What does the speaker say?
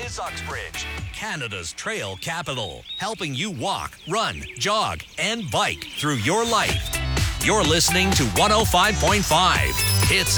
is Uxbridge, Canada's trail capital, helping you walk, run, jog, and bike through your life. You're listening to 105.5 Hits